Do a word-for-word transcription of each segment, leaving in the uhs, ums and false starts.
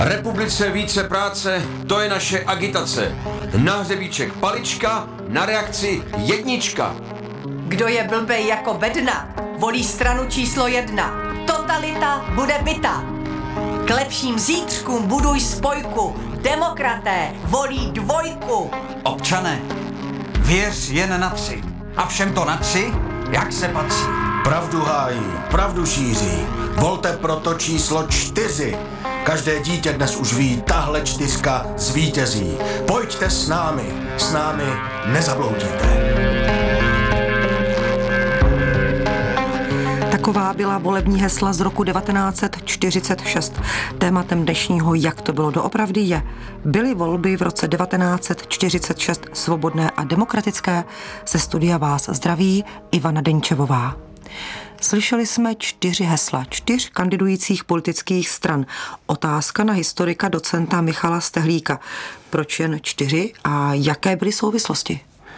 Republice více práce, to je naše agitace. Na hřebíček palička, na reakci jednička. Kdo je blbej jako bedna, volí stranu číslo jedna. Totalita bude byta. K lepším zítřkům buduj spojku. Demokraté volí dvojku. Občané, věř jen na tři. A všem to na tři, jak se patří. Pravdu hájí, pravdu šíří. Volte proto číslo čtyři. Každé dítě dnes už ví, tahle čtyřka zvítězí. Pojďte s námi, s námi nezabloudíte. Taková byla volební hesla z roku devatenáct set čtyřicet šest. Tématem dnešního Jak to bylo doopravdy je: byly volby v roce devatenáct set čtyřicet šest svobodné a demokratické? Ze studia vás zdraví Ivana Denčevová. Slyšeli jsme čtyři hesla čtyř kandidujících politických stran. Otázka na historika docenta Michala Stehlíka. Proč jen čtyři a jaké byly souvislosti?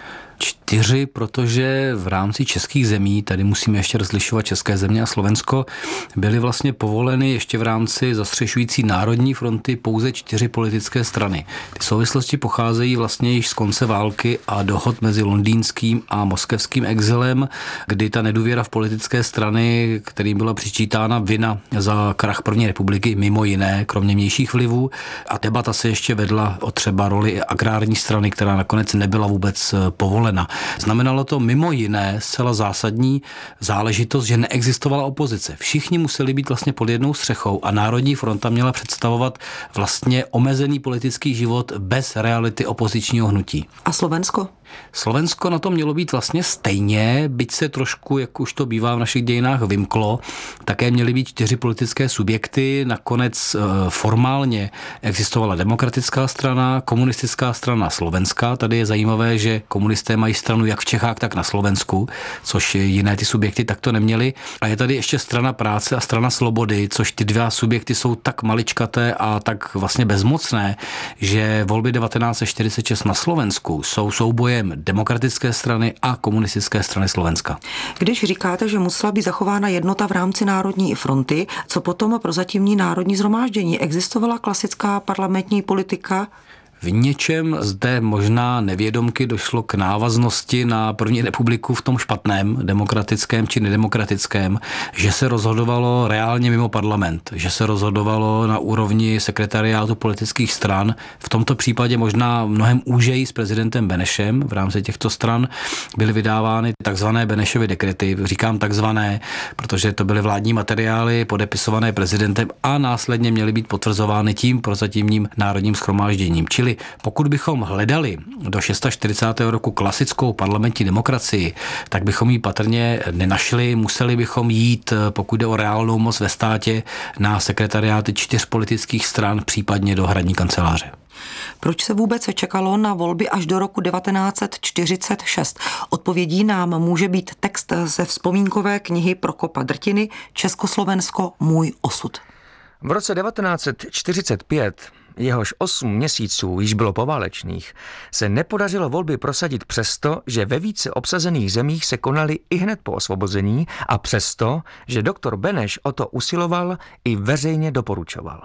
Čtyři, protože v rámci českých zemí, tady musíme ještě rozlišovat české země a Slovensko, byly vlastně povoleny ještě v rámci zastřešující Národní fronty pouze čtyři politické strany. Ty souvislosti pocházejí vlastně již z konce války a dohod mezi londýnským a moskevským exilem, kdy ta nedůvěra v politické strany, kterým byla přičítána vina za krach první republiky, mimo jiné, kromě vnějších vlivů, a debata se ještě vedla o třeba roli agrární strany, která nakonec nebyla vůbec povolena. Znamenalo to mimo jiné zcela zásadní záležitost, že neexistovala opozice. Všichni museli být vlastně pod jednou střechou a Národní fronta měla představovat vlastně omezený politický život bez reality opozičního hnutí. A Slovensko? Slovensko na to mělo být vlastně stejně, byť se trošku, jak už to bývá v našich dějinách, vymklo. Také měly být čtyři politické subjekty. Nakonec formálně existovala demokratická strana, komunistická strana slovenská. Tady je zajímavé, že komunisté mají stranu jak v Čechách, tak na Slovensku, což jiné ty subjekty takto neměly. A je tady ještě strana práce a strana slobody, což ty dva subjekty jsou tak maličkaté a tak vlastně bezmocné, že volby devatenáct set čtyřicet šest na Slovensku jsou soubojem demokratické strany a komunistické strany Slovenska. Když říkáte, že musela být zachována jednota v rámci Národní fronty, co potom prozatímní Národní shromáždění? Existovala klasická parlamentní politika? V něčem zde možná nevědomky došlo k návaznosti na první republiku v tom špatném, demokratickém či nedemokratickém, že se rozhodovalo reálně mimo parlament, že se rozhodovalo na úrovni sekretariátu politických stran, v tomto případě možná mnohem úžeji s prezidentem Benešem. V rámci těchto stran byly vydávány takzvané Benešovy dekrety, říkám takzvané, protože to byly vládní materiály podepisované prezidentem a následně měly být potvrzovány tím prozatímním Národním shromážděním. Čili pokud bychom hledali do čtyřicátého šestého roku klasickou parlamentní demokracii, tak bychom ji patrně nenašli, museli bychom jít, pokud jde o reálnou moc ve státě, na sekretariáty čtyř politických stran, případně do hradní kanceláře. Proč se vůbec čekalo na volby až do roku devatenáct set čtyřicet šest? Odpovědí nám může být text ze vzpomínkové knihy Prokopa Drtiny Československo, můj osud. V roce devatenáct set čtyřicet pět, jehož osm měsíců již bylo poválečných, se nepodařilo volby prosadit přesto, že ve více obsazených zemích se konaly i hned po osvobození a přesto, že doktor Beneš o to usiloval i veřejně doporučoval.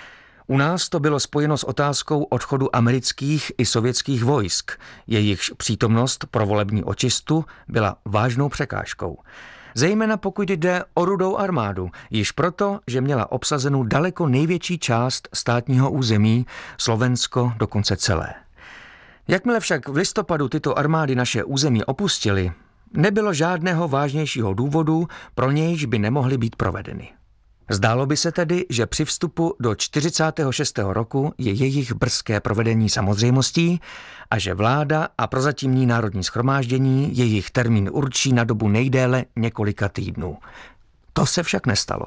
U nás to bylo spojeno s otázkou odchodu amerických i sovětských vojsk, jejichž přítomnost pro volební očistu byla vážnou překážkou. Zejména pokud jde o Rudou armádu, již proto, že měla obsazenou daleko největší část státního území, Slovensko dokonce celé. Jakmile však v listopadu tyto armády naše území opustily, nebylo žádného vážnějšího důvodu, pro nějž by nemohly být provedeny. Zdálo by se tedy, že při vstupu do čtyřicátého šestého roku je jejich brzké provedení samozřejmostí a že vláda a prozatímní Národní shromáždění jejich termín určí na dobu nejdéle několika týdnů. To se však nestalo.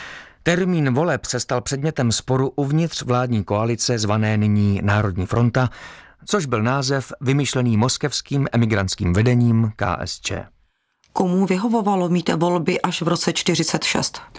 Termín voleb se stal předmětem sporu uvnitř vládní koalice zvané nyní Národní fronta, což byl název vymyšlený moskevským emigrantským vedením K S Č. Komu vyhovovalo mít volby až v roce čtyřicet šest?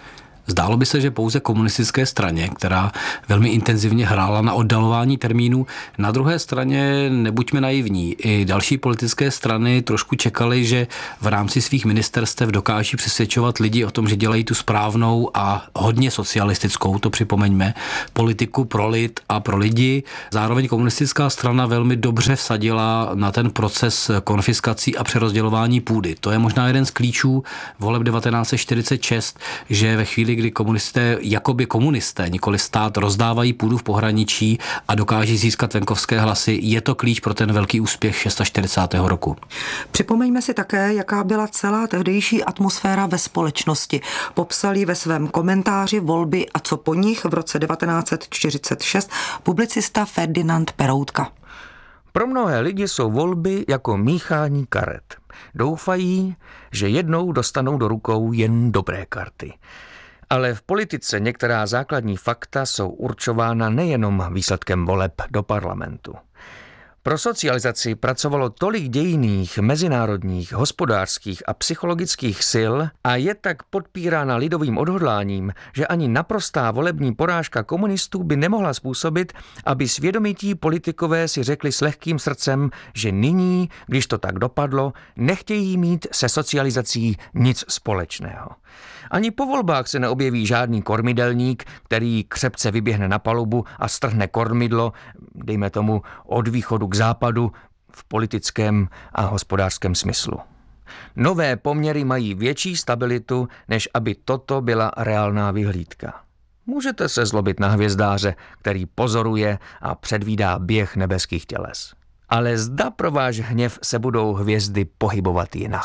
Zdálo by se, že pouze komunistické straně, která velmi intenzivně hrála na oddalování termínů, na druhé straně nebuďme naivní. I další politické strany trošku čekaly, že v rámci svých ministerstev dokáží přesvědčovat lidi o tom, že dělají tu správnou a hodně socialistickou, to připomeňme, politiku pro lid a pro lidi. Zároveň komunistická strana velmi dobře vsadila na ten proces konfiskací a přerozdělování půdy. To je možná jeden z klíčů voleb devatenáct set čtyřicet šest, že ve chvíli, kdy komunisté, jakoby komunisté, nikoli stát, rozdávají půdu v pohraničí a dokáží získat venkovské hlasy, je to klíč pro ten velký úspěch čtyřicátého šestého roku. Připomeňme si také, jaká byla celá tehdejší atmosféra ve společnosti. Popsali ve svém komentáři volby a co po nich v roce devatenáct set čtyřicet šest publicista Ferdinand Peroutka. Pro mnohé lidi jsou volby jako míchání karet. Doufají, že jednou dostanou do rukou jen dobré karty. Ale v politice některá základní fakta jsou určována nejenom výsledkem voleb do parlamentu. Pro socializaci pracovalo tolik dějinných, mezinárodních, hospodářských a psychologických sil a je tak podpírána lidovým odhodláním, že ani naprostá volební porážka komunistů by nemohla způsobit, aby svědomití politikové si řekli s lehkým srdcem, že nyní, když to tak dopadlo, nechtějí mít se socializací nic společného. Ani po volbách se neobjeví žádný kormidelník, který křepce vyběhne na palubu a strhne kormidlo, dejme tomu od východu k západu, v politickém a hospodářském smyslu. Nové poměry mají větší stabilitu, než aby toto byla reálná vyhlídka. Můžete se zlobit na hvězdáře, který pozoruje a předvídá běh nebeských těles. Ale zda pro váš hněv se budou hvězdy pohybovat jinak.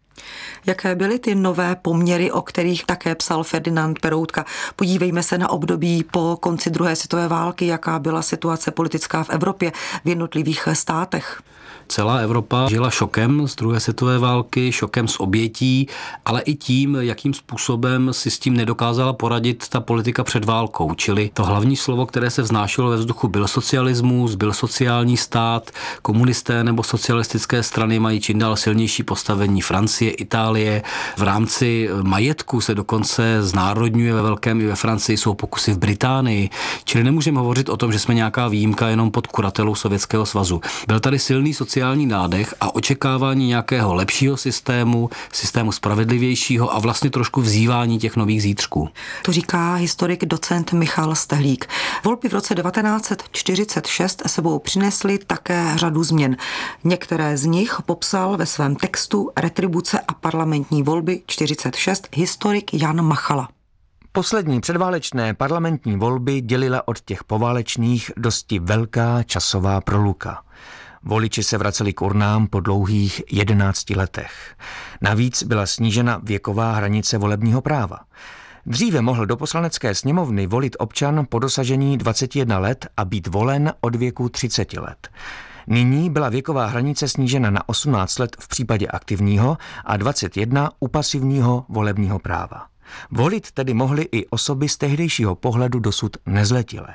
Jaké byly ty nové poměry, o kterých také psal Ferdinand Peroutka? Podívejme se na období po konci druhé světové války, jaká byla situace politická v Evropě, v jednotlivých státech. Celá Evropa žila šokem z druhé světové války, šokem z obětí, ale i tím, jakým způsobem si s tím nedokázala poradit ta politika před válkou. Čili to hlavní slovo, které se vznášelo ve vzduchu, byl socialismus, byl sociální stát, komunisté nebo socialistické strany mají čím dál silnější postavení. Francie, Itálie, v rámci majetku se dokonce znárodňuje ve velkém i ve Francii, jsou pokusy v Británii. Čili nemůžeme hovořit o tom, že jsme nějaká výjimka jenom pod kuratelou Sovětského svazu. Byl tady silný sociální nádech a očekávání nějakého lepšího systému, systému spravedlivějšího a vlastně trošku vzývání těch nových zítřků. To říká historik docent Michal Stehlík. Volby v roce devatenáct set čtyřicet šest sebou přinesly také řadu změn. Některé z nich popsal ve svém textu Retribuce a parlamentní volby čtyřicet šest historik Jan Machala. Poslední předválečné parlamentní volby dělila od těch poválečných dosti velká časová proluka. Voliči se vraceli k urnám po dlouhých jedenácti letech. Navíc byla snížena věková hranice volebního práva. Dříve mohl do poslanecké sněmovny volit občan po dosažení dvaceti jednoho let a být volen od věku třiceti let. Nyní byla věková hranice snížena na osmnáct let v případě aktivního a dvacet jedna u pasivního volebního práva. Volit tedy mohly i osoby z tehdejšího pohledu dosud nezletilé.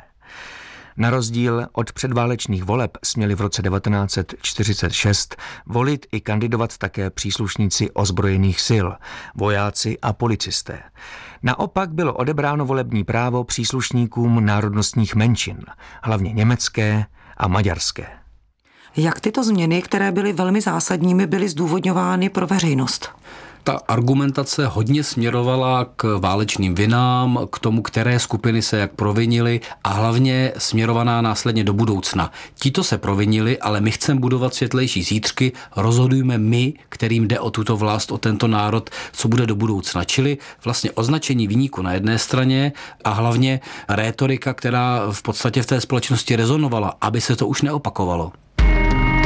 Na rozdíl od předválečných voleb směli v roce devatenáct set čtyřicet šest volit i kandidovat také příslušníci ozbrojených sil, vojáci a policisté. Naopak bylo odebráno volební právo příslušníkům národnostních menšin, hlavně německé a maďarské. Jak tyto změny, které byly velmi zásadními, byly zdůvodňovány pro veřejnost? Ta argumentace hodně směrovala k válečným vinám, k tomu, které skupiny se jak provinily a hlavně směrovaná následně do budoucna. Tito se provinili, ale my chceme budovat světlejší zítřky, rozhodujme my, kterým jde o tuto vlast, o tento národ, co bude do budoucna. Čili vlastně označení viníku na jedné straně a hlavně rétorika, která v podstatě v té společnosti rezonovala, aby se to už neopakovalo.